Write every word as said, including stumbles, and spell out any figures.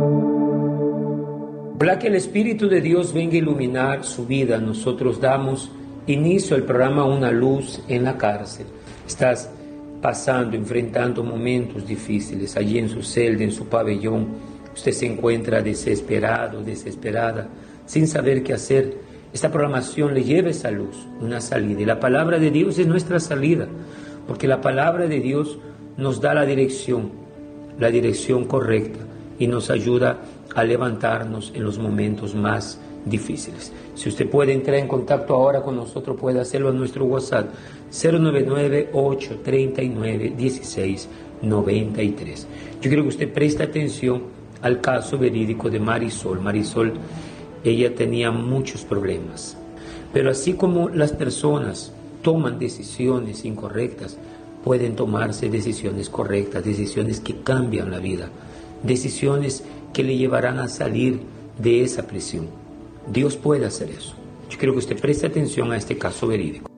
Para que el Espíritu de Dios venga a iluminar su vida, nosotros damos inicio al programa Una Luz en la Cárcel. Estás pasando, enfrentando momentos difíciles allí en su celda, en su pabellón. Usted se encuentra desesperado, desesperada, sin saber qué hacer. Esta programación le lleva esa luz, una salida. Y la palabra de Dios es nuestra salida, porque la palabra de Dios nos da la dirección, la dirección correcta, y nos ayuda a levantarnos en los momentos más difíciles. Si usted puede entrar en contacto ahora con nosotros, puede hacerlo a nuestro WhatsApp cero nueve nueve, ocho tres nueve, uno seis nueve tres. Yo quiero que usted preste atención al caso verídico de Marisol. Marisol, ella tenía muchos problemas, pero así como las personas toman decisiones incorrectas, pueden tomarse decisiones correctas, decisiones que cambian la vida, decisiones que le llevarán a salir de esa prisión. Dios puede hacer eso. Yo quiero que usted preste atención a este caso verídico.